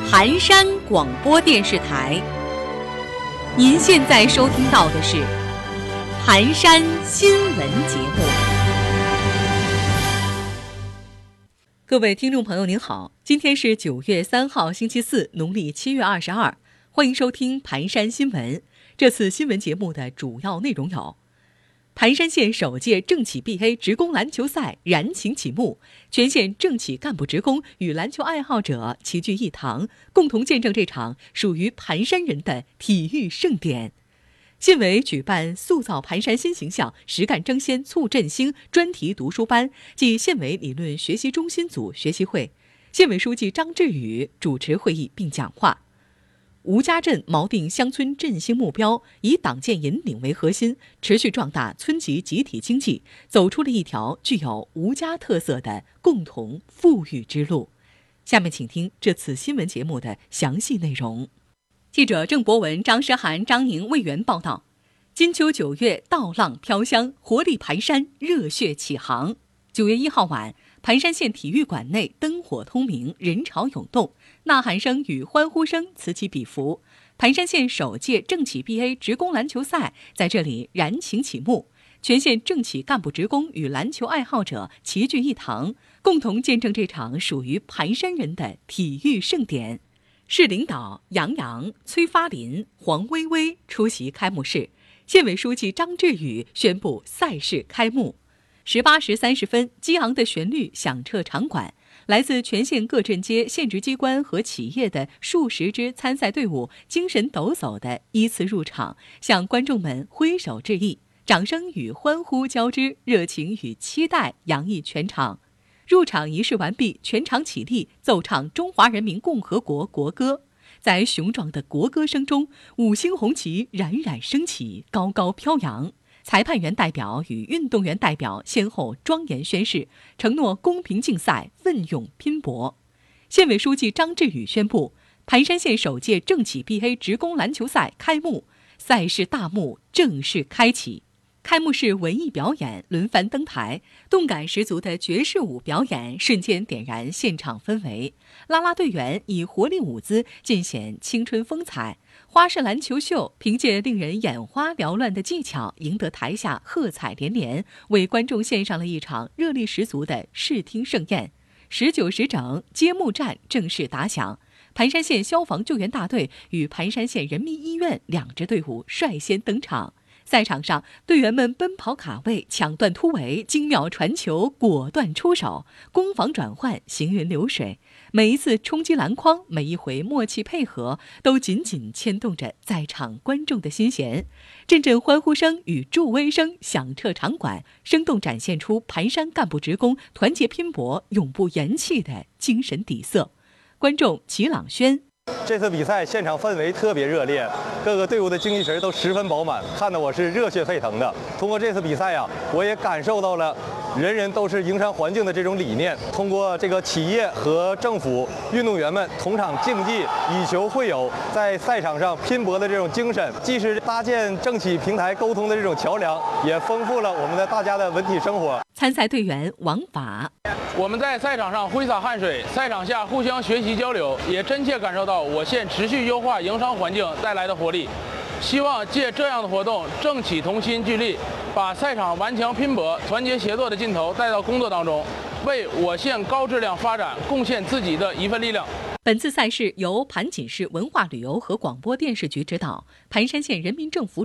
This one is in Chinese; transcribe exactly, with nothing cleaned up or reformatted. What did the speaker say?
盘山广播电视台，您现在收听到的是盘山新闻节目。各位听众朋友您好，今天是九月三号星期四，农历七月二十二，欢迎收听盘山新闻。这次新闻节目的主要内容有：盘山县首届政企 B A 职工篮球赛燃情启幕，全县政企干部职工与篮球爱好者齐聚一堂，共同见证这场属于盘山人的体育盛典。县委举办塑造盘山新形象、实干争先促振兴专题读书班暨县委理论学习中心组学习会，县委书记张志宇主持会议并讲话。吴家镇锚定乡村振兴目标，以党建引领为核心，持续壮大村级集体经济，走出了一条具有吴家特色的共同富裕之路。下面请听这次新闻节目的详细内容。记者郑博文、张诗涵、张宁为援报道。金秋九月，稻浪飘香，活力盘山，热血起航。九月一号晚，盘山县体育馆内灯火通明，人潮涌动，呐喊声与欢呼声此起彼伏。盘山县首届政企 B A 职工篮球赛在这里燃情启幕，全县政企干部职工与篮球爱好者齐聚一堂，共同见证这场属于盘山人的体育盛典。市领导杨洋、崔发林、黄薇薇出席开幕式，县委书记张志宇宣布赛事开幕。十八时三十分，激昂的旋律响彻场馆，来自全县各镇街、县直机关和企业的数十支参赛队伍精神抖擞地依次入场，向观众们挥手致意，掌声与欢呼交织，热情与期待洋溢全场。入场仪式完毕，全场起立奏唱中华人民共和国国歌。在雄壮的国歌声中，五星红旗冉冉升起，高高飘扬。裁判员代表与运动员代表先后庄严宣誓，承诺公平竞赛，奋勇拼搏。县委书记张志宇宣布，盘山县首届政企 B A 职工篮球赛开幕，赛事大幕正式开启。开幕式文艺表演轮番登台，动感十足的爵士舞表演瞬间点燃现场氛围，啦啦队员以活力舞姿尽显青春风采，花式篮球秀凭借令人眼花缭乱的技巧赢得台下喝彩连连，为观众献上了一场热力十足的视听盛宴。十九时整，揭幕战正式打响，盘山县消防救援大队与盘山县人民医院两支队伍率先登场。赛场上，队员们奔跑卡位、抢断突围、精妙传球、果断出手，攻防转换行云流水。每一次冲击篮筐，每一回默契配合，都紧紧牵动着在场观众的心弦。阵阵欢呼声与助威声响彻场馆，生动展现出盘山干部职工团结拼搏、永不言弃的精神底色。观众齐朗轩。 这次比赛现场氛围特别热烈，各个队伍的精气神都十分饱满，看得我是热血沸腾的。通过这次比赛啊，我也感受到了人人都是营山环境的这种理念。通过这个企业和政府、运动员们同场竞技，以球会友，在赛场上拼搏的这种精神，既是搭建政企平台沟通的这种桥梁，也丰富了我们的大家的文体生活。 参赛队员王法。 我们在赛场上挥洒汗水，赛场下互相学习交流，也真切感受到我县持续优化营商环境带来的活力。希望借这样的活动，政企同心聚力，把赛场顽强拼搏、团结协作的劲头带到工作当中，为我县高质量发展贡献自己的一份力量。 本次赛事由盘锦市文化旅游和广播电视局指导，盘山县人民政府